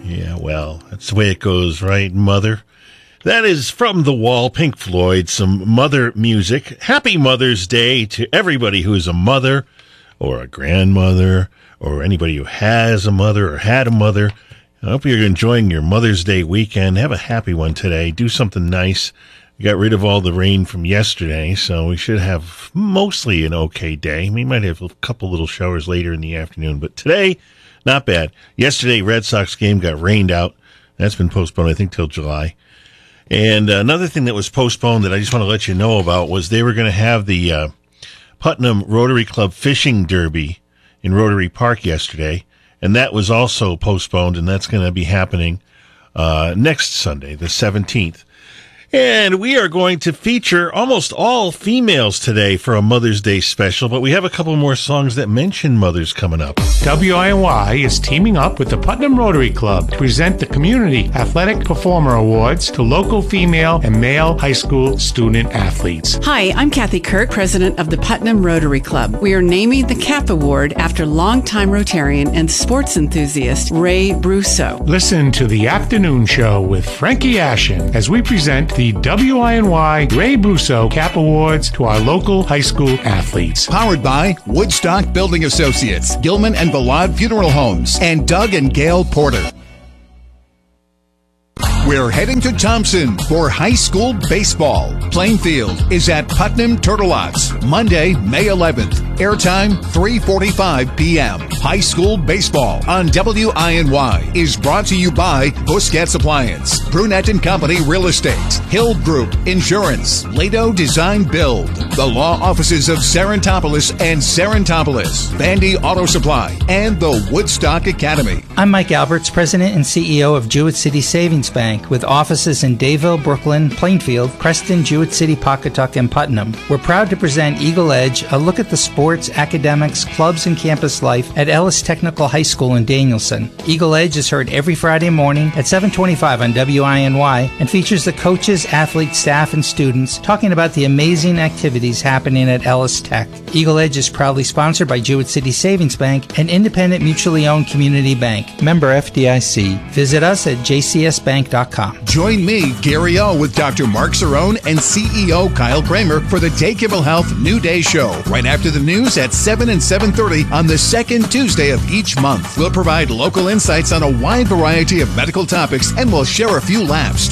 Yeah, well, that's the way it goes, right, Mother? That is from The Wall, Pink Floyd, some mother music. Happy Mother's Day to everybody who is a mother or a grandmother or anybody who has a mother or had a mother. I hope you're enjoying your Mother's Day weekend. Have a happy one today. Do something nice. We got rid of all the rain from yesterday, so we should have mostly an okay day. We might have a couple little showers later in the afternoon, but today, not bad. Yesterday, Red Sox game got rained out. That's been postponed, I think, till July. And another thing that was postponed that I just want to let you know about was they were going to have the Putnam Rotary Club Fishing Derby in Rotary Park yesterday, and that was also postponed, and that's going to be happening next Sunday, the 17th. And we are going to feature almost all females today for a Mother's Day special, but we have a couple more songs that mention mothers coming up. WINY is teaming up with the Putnam Rotary Club to present the Community Athletic Performer Awards to local female and male high school student athletes. Hi, I'm Kathy Kirk, president of the Putnam Rotary Club. We are naming the CAP Award after longtime Rotarian and sports enthusiast Ray Brusso. Listen to the afternoon show with Frankie Ashen as we present the WINY Ray Brusso CAP Awards to our local high school athletes. Powered by Woodstock Building Associates, Gilman and Valad Funeral Homes, and Doug and Gail Porter. We're heading to Thompson for high school baseball. Plainfield is at Putnam Turtleots, Monday, May 11th. Airtime 3:45 p.m. High school baseball on WINY is brought to you by Busquets Appliance, Brunette & Company Real Estate, Hill Group Insurance, Lado Design Build, the law offices of Serentopolis and Serentopolis, Bandy Auto Supply, and the Woodstock Academy. I'm Mike Alberts, President and CEO of Jewett City Savings Bank, with offices in Dayville, Brooklyn, Plainfield, Preston, Jewett City, Pawcatuck, and Putnam. We're proud to present Eagle Edge, a look at the sports, academics, clubs, and campus life at Ellis Technical High School in Danielson. Eagle Edge is heard every Friday morning at 7:25 on WINY and features the coaches, athletes, staff, and students talking about the amazing activities happening at Ellis Tech. Eagle Edge is proudly sponsored by Jewett City Savings Bank, an independent mutually owned community bank. Member FDIC. Visit us at jcsbank.com. Join me, Gary O, with Dr. Mark Cerrone and CEO Kyle Kramer for the Day Kibble Health New Day Show, right after the news at 7 and 7:30 on the second Tuesday of each month. We'll provide local insights on a wide variety of medical topics, and we'll share a few laughs